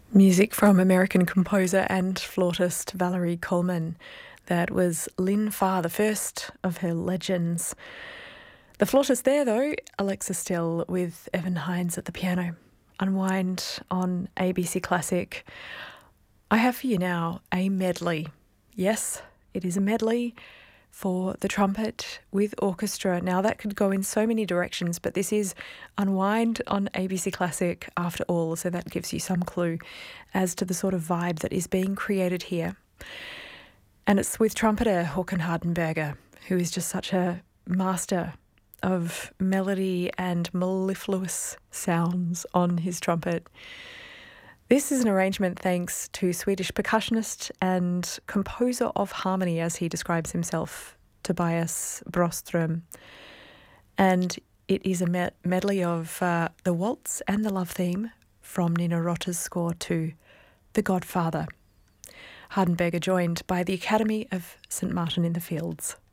Music from American composer and flautist Valerie Coleman. That was Lynn Farr, the first of her legends. The flautist there, though, Alexa Still with Evan Hines at the piano. Unwind on ABC Classic. I have for you now a medley. Yes, it is a medley for the trumpet with orchestra. Now, that could go in so many directions, but this is Unwind on ABC Classic after all, so that gives you some clue as to the sort of vibe that is being created here. And it's with trumpeter Håkan Hardenberger, who is just such a master of melody and mellifluous sounds on his trumpet. This is an arrangement thanks to Swedish percussionist and composer of harmony, as he describes himself, Tobias Broström. And it is a medley of the waltz and the love theme from Nino Rota's score to The Godfather. Hardenberger joined by the Academy of St. Martin in the Fields.